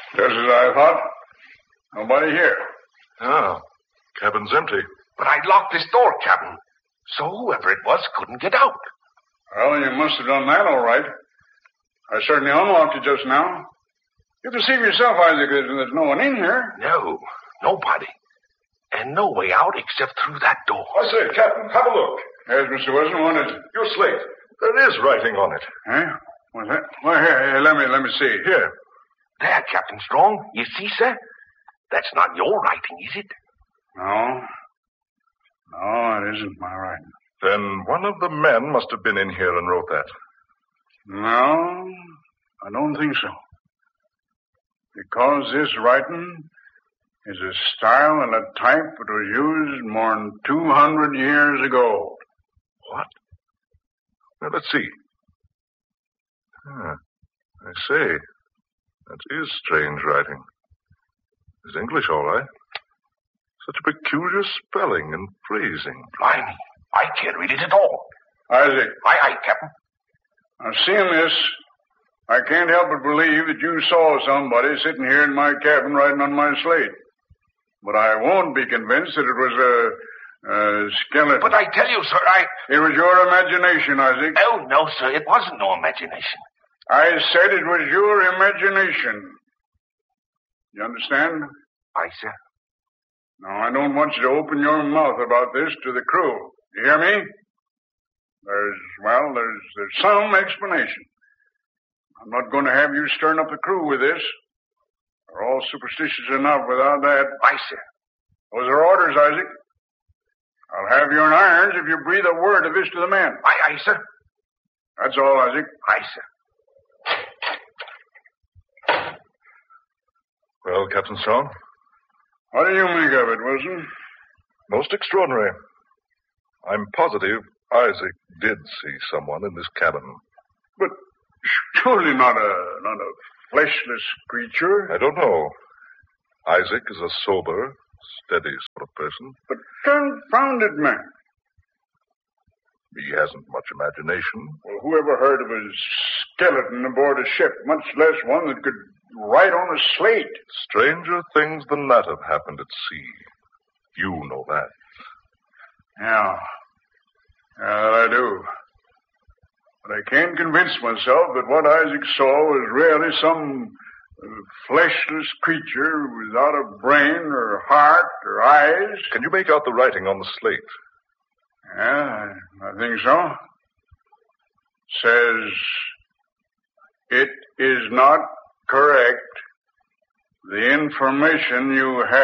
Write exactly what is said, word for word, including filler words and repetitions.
Just as I thought. Nobody here. Ah, cabin's empty. But I locked this door, Captain, so whoever it was couldn't get out. Well, you must have done that all right. I certainly unlocked it just now. You deceive yourself, Isaac. There's, there's no one in here. No, nobody. And no way out except through that door. I say, Captain, have a look. Yes, Mister Wilson, what is it? Your slate. There is writing on it. Huh? What's that? Well, here, here, let me, let me see. Here. There, Captain Strong. You see, sir? That's not your writing, is it? No. No, it isn't my writing. Then one of the men must have been in here and wrote that. No, I don't think so. Because this writing is a style and a type that was used more than two hundred years ago. What? Now, let's see. Ah, I say. That is strange writing. It's English, all right. Such a peculiar spelling and phrasing. Blimey, I can't read it at all. Isaac. Aye, aye, Captain. Now, seeing this, I can't help but believe that you saw somebody sitting here in my cabin writing on my slate. But I won't be convinced that it was a, a skeleton. But I tell you, sir, I... It was your imagination, Isaac. Oh, no, sir, it wasn't no imagination. I said it was your imagination. You understand? Aye, sir. Now, I don't want you to open your mouth about this to the crew. You hear me? There's, well, there's, there's some explanation. I'm not going to have you stirring up the crew with this. They're all superstitious enough without that. Aye, sir. Those are orders, Isaac. I'll have you in irons if you breathe a word of this to the men. Aye, aye, sir. That's all, Isaac. Aye, sir. Well, Captain Strong? What do you make of it, Wilson? Most extraordinary. I'm positive Isaac did see someone in this cabin. But surely not a not a fleshless creature. I don't know. Isaac is a sober, steady sort of person. But confounded man. He hasn't much imagination. Well, who ever heard of a skeleton aboard a ship, much less one that could write on a slate? Stranger things than that have happened at sea. You know that. Yeah. Yeah, that I do. But I can't convince myself that what Isaac saw was really some uh, fleshless creature without a brain or heart or eyes. Can you make out the writing on the slate? Yeah, I, I think so. Says, it is not correct. The information you have